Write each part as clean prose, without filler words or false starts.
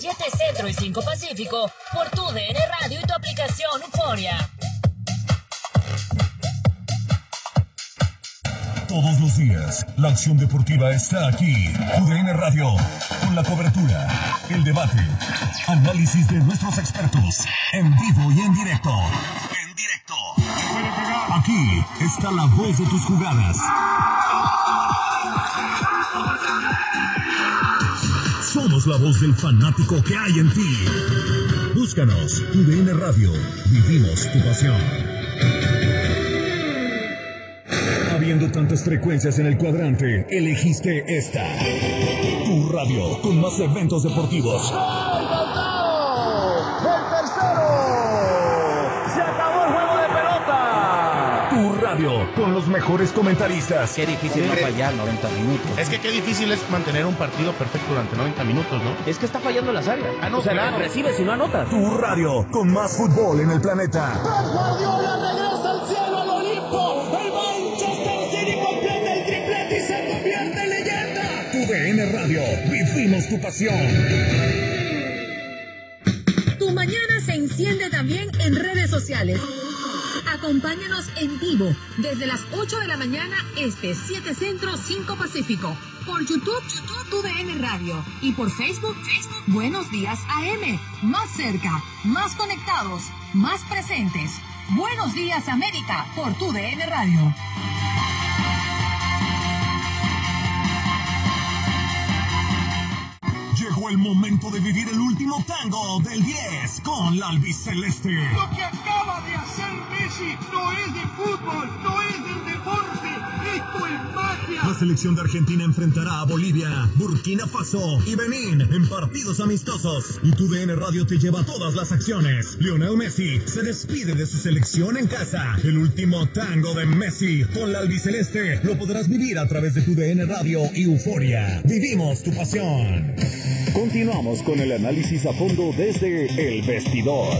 7 Centro y 5 Pacífico por tu DN Radio y tu aplicación Euforia. Todos los días, la acción deportiva está aquí. UDN Radio, con la cobertura, el debate, análisis de nuestros expertos, en vivo y en directo. Aquí está la voz de tus jugadas. Somos la voz del fanático que hay en ti. Búscanos, UDN Radio, vivimos tu pasión. Habiendo tantas frecuencias en el cuadrante, elegiste esta. Tu radio, con más eventos deportivos. ¡El tercero! ¡Se acabó el juego de pelota! Tu radio, con los mejores comentaristas. Qué difícil no fallar 90 minutos. Es que qué difícil es mantener un partido perfecto durante 90 minutos, ¿no? Es que está fallando las áreas. O sea, claro. Recibes y no anotas. Tu radio, con más fútbol en el planeta. ¡Pep Guardiola regresa al cielo, al Olimpo! ¡El Manchester City completa el triplete y se convierte en leyenda! Tu DN Radio, vivimos tu pasión. Tu mañana se enciende también en redes sociales. Acompáñanos en vivo desde las 8 de la mañana 7 Centro, 5 Pacífico. Por YouTube, Tu DN Radio. Y por Facebook, Buenos Días AM. Más cerca, más conectados, más presentes. Buenos Días América por Tu DN Radio. Llegó el momento de vivir el último tango del 10 con la albiceleste. Lo que acaba de hacer Messi no es de fútbol, no es del deporte, esto es magia. La selección de Argentina enfrentará a Bolivia, Burkina Faso y Benín en partidos amistosos. Y Tu DN Radio te lleva todas las acciones. Lionel Messi se despide de su selección en casa. El último tango de Messi con la albiceleste lo podrás vivir a través de Tu DN Radio y Euforia. Vivimos tu pasión. Continuamos con el análisis a fondo desde El Vestidor.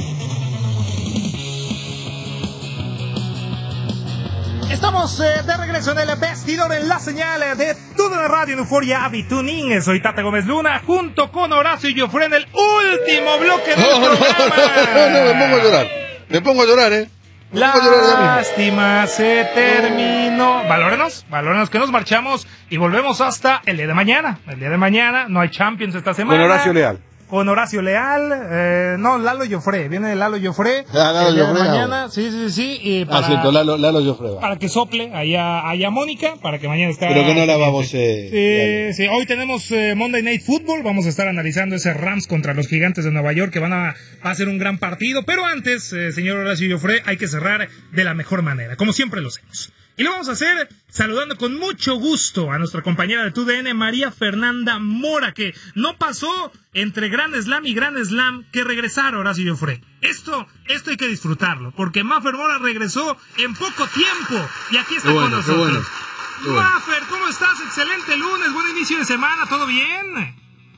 Estamos de regreso en El Vestidor, en la señal de toda la radio en Euforia Tuning. Soy Tata Gómez Luna, junto con Horacio Joffre en el último bloque del programa. No, me pongo a llorar, Lástima, se terminó. Valórenos que nos marchamos y volvemos hasta el día de mañana. El día de mañana no hay Champions esta semana. Con Horacio Leal. No, Lalo Joffre. Viene Lalo Joffre. El día de mañana. Sí. Y para, cierto, Lalo Joffre. Para que sople allá Mónica, para que mañana esté. Pero que no la vamos. Sí. Hoy tenemos Monday Night Football. Vamos a estar analizando ese Rams contra los Gigantes de Nueva York, que van a hacer un gran partido. Pero antes, señor Horacio Joffre, hay que cerrar de la mejor manera, como siempre lo hacemos. Y lo vamos a hacer saludando con mucho gusto a nuestra compañera de TUDN, María Fernanda Mora, que no pasó entre Gran Slam y Gran Slam que regresara Horacio Joffre. Esto hay que disfrutarlo, porque Mafer Mora regresó en poco tiempo y aquí está con nosotros. Mafer, ¿cómo estás? Excelente lunes, buen inicio de semana, ¿todo bien?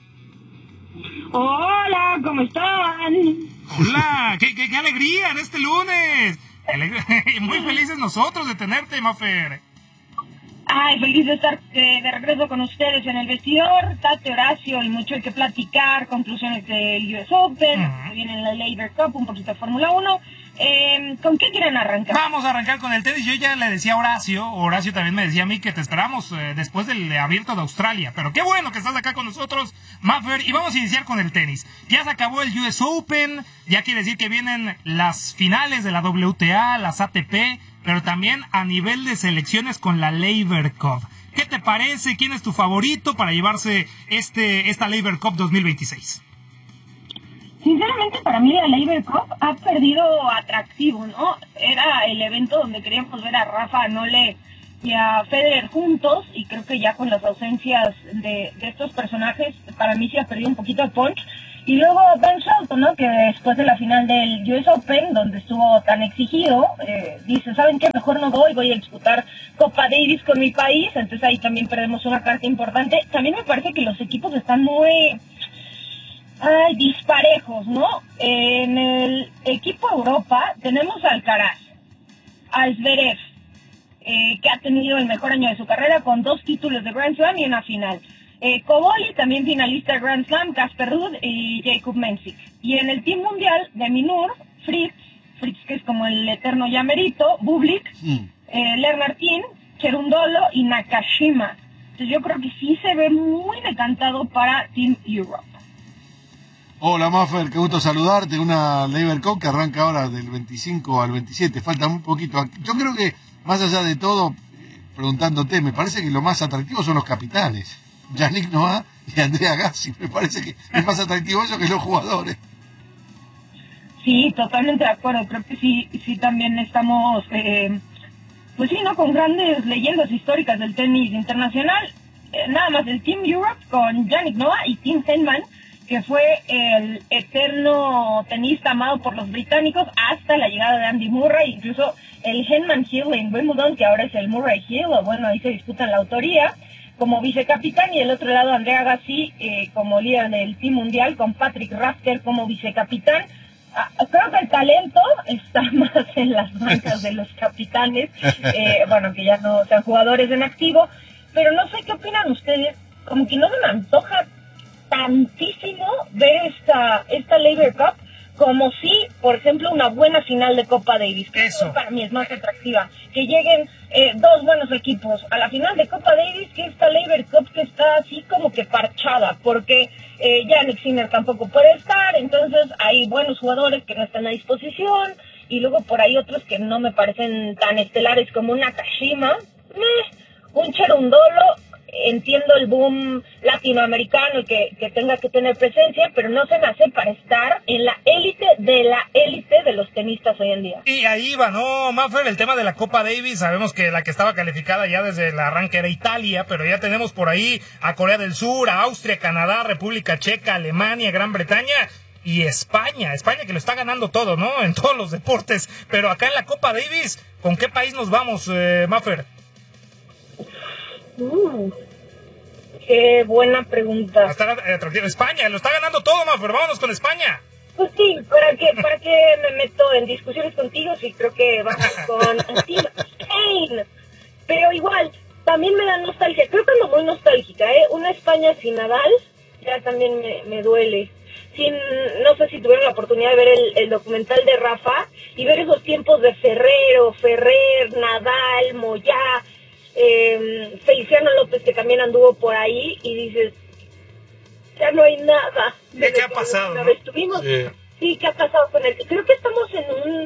Hola, ¿cómo están? Hola, qué alegría en este lunes. Muy felices nosotros de tenerte, Mafer. Ay, feliz de estar de regreso con ustedes en El Vestidor. Tate, Horacio, y mucho hay que platicar. Conclusiones del US Open, viene la Laver Cup, un poquito de Fórmula 1. ¿Con qué quieren arrancar? Vamos a arrancar con el tenis. Yo ya le decía a Horacio también me decía a mí que te esperamos después del Abierto de Australia. Pero qué bueno que estás acá con nosotros, Mafer. Y vamos a iniciar con el tenis. Ya se acabó el US Open, ya quiere decir que vienen las finales de la WTA, las ATP, pero también a nivel de selecciones con la Laver Cup. ¿Qué te parece? ¿Quién es tu favorito para llevarse esta Laver Cup 2026? Sinceramente, para mí la Laver Cup ha perdido atractivo, ¿no? Era el evento donde queríamos ver a Rafa Nole y a Federer juntos, y creo que ya con las ausencias de estos personajes, para mí se ha perdido un poquito el punch. Y luego Ben Shelton, ¿no? Que después de la final del US Open, donde estuvo tan exigido, dice, ¿saben qué? Mejor no voy a disputar Copa Davis con mi país. Entonces ahí también perdemos una carta importante. También me parece que los equipos están muy disparejos, ¿no? En el equipo Europa tenemos a Alcaraz, a Zverev, que ha tenido el mejor año de su carrera con 2 títulos de Grand Slam y una final. Koboli, también finalista Grand Slam, Casper Ruud y Jacob Mensik. Y en el Team Mundial de Minur, Fritz, que es como el eterno llamerito, Bublik, Lernartin, Cherundolo y Nakashima. Entonces yo creo que sí se ve muy decantado para Team Europe. Hola Maffer, qué gusto saludarte. Una Laver Cup que arranca ahora del 25 al 27, falta un poquito. Yo creo que, más allá de todo, preguntándote, me parece que lo más atractivo son los capitanes. Yannick Noah y Andrea Gassi, me parece que es más atractivo eso que los jugadores. Sí, totalmente de acuerdo, creo que sí también estamos, pues sí, ¿no? Con grandes leyendas históricas del tenis internacional, nada más el Team Europe con Yannick Noah y Tim Henman, que fue el eterno tenista amado por los británicos hasta la llegada de Andy Murray, incluso el Henman Hill en Wimbledon, que ahora es el Murray Hill, o bueno, ahí se disputan la autoría, como vicecapitán, y del otro lado Andrea Gassi como líder del Team Mundial, con Patrick Rafter como vicecapitán. Creo que el talento está más en las bancas de los capitanes, bueno, que ya no sean jugadores en activo, pero no sé qué opinan ustedes, como que no se me antoja tantísimo ver esta Laver Cup como si, por ejemplo, una buena final de Copa Davis, que eso para mí es más atractiva, que lleguen dos buenos equipos a la final de Copa Davis que esta Laver Cup que está así como que parchada, porque Jannik Sinner tampoco puede estar, entonces hay buenos jugadores que no están a disposición, y luego por ahí otros que no me parecen tan estelares como un Nakashima, un Cherundolo. Entiendo el boom latinoamericano y que tenga que tener presencia, pero no se nace para estar en la élite de los tenistas hoy en día. Y ahí va, ¿no, Maffer? El tema de la Copa Davis, sabemos que la que estaba calificada ya desde el arranque era Italia, pero ya tenemos por ahí a Corea del Sur, a Austria, Canadá, República Checa, Alemania, Gran Bretaña y España que lo está ganando todo, ¿no? En todos los deportes, pero acá en la Copa Davis, ¿con qué país nos vamos, Maffer? Qué buena pregunta. España, lo está ganando todo, Maffer, vámonos con España. Pues sí, ¿para qué me meto en discusiones contigo si creo que vamos con Team Spain? Pero igual, también me da nostalgia, creo que ando muy nostálgica, Una España sin Nadal, ya también me duele. No sé si tuvieron la oportunidad de ver el documental de Rafa y ver esos tiempos de Ferrer, Nadal, Moyá, Feliciano López, que también anduvo por ahí, y dices, ya no hay nada. ¿Qué ha pasado? ¿No? Estuvimos, sí, ¿qué ha pasado con él? Creo que estamos en un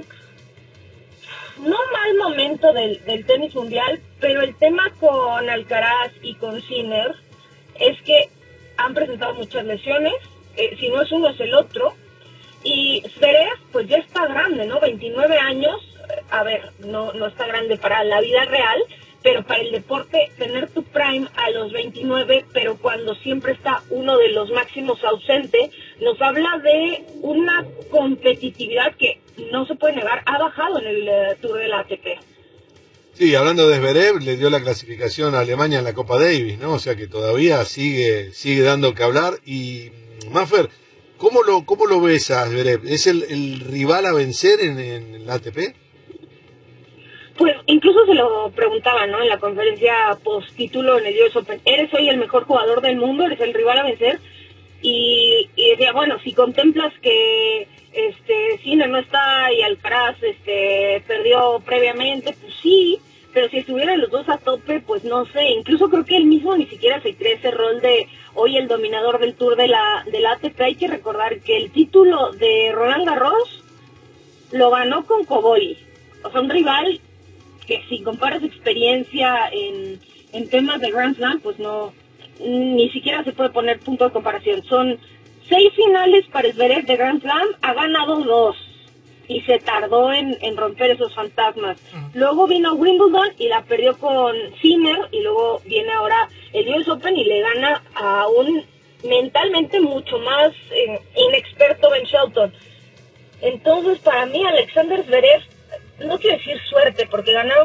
no mal momento del tenis mundial, pero el tema con Alcaraz y con Sinner es que han presentado muchas lesiones, si no es uno es el otro, y Zverev pues ya está grande, ¿no? 29 años, a ver, no está grande para la vida real, pero para el deporte, tener tu prime a los 29, pero cuando siempre está uno de los máximos ausente, nos habla de una competitividad que no se puede negar, ha bajado en el Tour de la ATP. Sí, hablando de Zverev, le dio la clasificación a Alemania en la Copa Davis, ¿no? O sea que todavía sigue dando que hablar. Y, Maffer, ¿cómo lo ves a Zverev? ¿Es el rival a vencer en la ATP? Pues incluso se lo preguntaba, ¿no? En la conferencia post-título en el US Open. ¿Eres hoy el mejor jugador del mundo? ¿Eres el rival a vencer? Y decía, bueno, si contemplas que Sinner no está y Alcaraz perdió previamente, pues sí, pero si estuvieran los dos a tope, pues no sé. Incluso creo que él mismo ni siquiera se cree ese rol de hoy el dominador del Tour de la ATP. Hay que recordar que el título de Roland Garros lo ganó con Koboli. O sea, un rival que si comparas experiencia en temas de Grand Slam, pues no, ni siquiera se puede poner punto de comparación. Son 6 finales para Zverev de Grand Slam, ha ganado 2 y se tardó en romper esos fantasmas. Luego vino Wimbledon y la perdió con Sinner, y luego viene ahora el US Open y le gana a un mentalmente mucho más inexperto Ben Shelton. Entonces, para mí, Alexander Zverev, no quiero decir suerte, porque ganaron